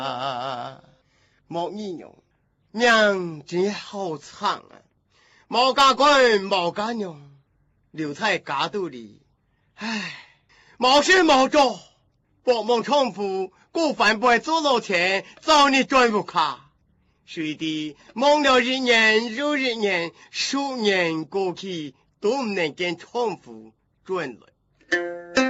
莫意用，娘真好惨啊！冇家官冇家娘，留在家肚里，唉，冇事冇做，博梦重复，过饭不会做老钱，早你转不卡。谁的梦了日年如日年，数年过去都唔能跟重复转来。